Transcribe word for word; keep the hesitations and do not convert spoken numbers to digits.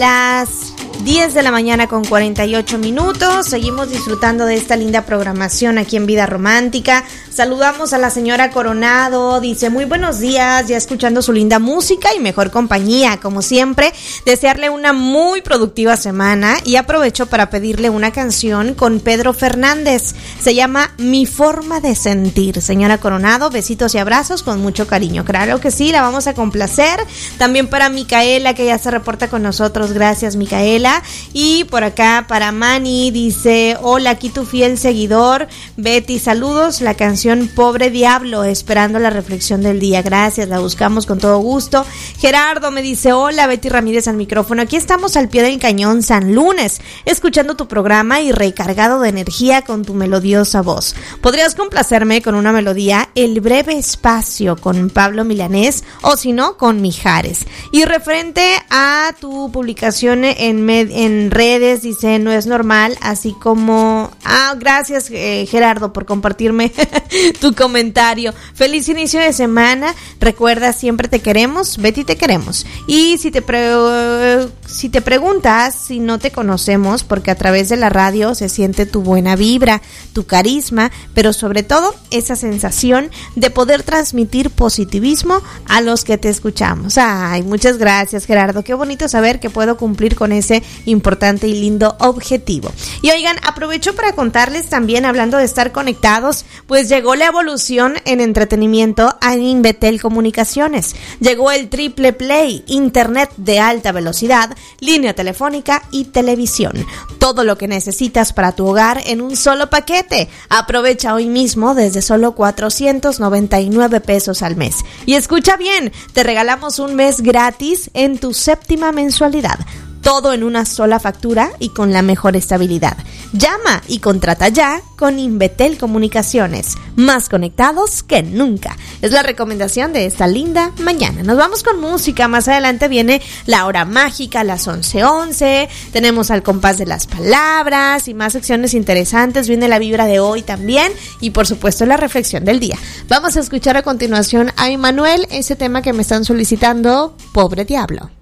las diez de la mañana con cuarenta y ocho minutos. Seguimos disfrutando de esta linda programación aquí en Vida Romántica. Saludamos a la señora Coronado. Dice, muy buenos días, ya escuchando su linda música y mejor compañía, como siempre. Desearle una muy productiva semana y aprovecho para pedirle una canción con Pedro Fernández. Se llama Mi Forma de Sentir. Señora Coronado, besitos y abrazos con mucho cariño. Claro que sí, la vamos a complacer. También para Micaela, que ya se reporta con nosotros. Gracias, Micaela. Y por acá para Mani, dice, hola, aquí tu fiel seguidor. Betty, saludos. La canción Pobre Diablo, esperando la reflexión del día. Gracias, la buscamos con todo gusto. Gerardo me dice, hola, Betty Ramírez al micrófono. Aquí estamos al pie del cañón San Lunes, escuchando tu programa y recargado de energía con tu melodiosa voz. ¿Podrías complacerme con una melodía? El breve espacio con Pablo Milanés, o si no, con Mijares. Y referente a tu publicación en, med- en redes, dice, no es normal, así como... Ah, gracias, eh, Gerardo, por compartirme tu comentario. Feliz inicio de semana. Recuerda, siempre te queremos, Betty, te queremos. Y si te pre- si te preguntas si no te conocemos, porque a través de la radio se siente tu buena vibra, tu carisma, pero sobre todo esa sensación de poder transmitir positivismo a los que te escuchamos. Ay, muchas gracias, Gerardo. Qué bonito saber que puedo cumplir con ese importante y lindo objetivo. Y oigan, aprovecho para contarles también, hablando de estar conectados, pues llegó la evolución en entretenimiento a Invetel Comunicaciones. Llegó el Triple Play, internet de alta velocidad, línea telefónica y televisión. Todo lo que necesitas para tu hogar en un solo paquete. Aprovecha hoy mismo desde solo cuatrocientos noventa y nueve pesos al mes. Y escucha bien, te regalamos un mes gratis en tu séptima mensualidad. Todo en una sola factura y con la mejor estabilidad. Llama y contrata ya con Invetel Comunicaciones. Más conectados que nunca. Es la recomendación de esta linda mañana. Nos vamos con música. Más adelante viene la hora mágica a las once once. Tenemos al compás de las palabras y más secciones interesantes. Viene la vibra de hoy también. Y por supuesto la reflexión del día. Vamos a escuchar a continuación a Emmanuel, ese tema que me están solicitando, Pobre Diablo.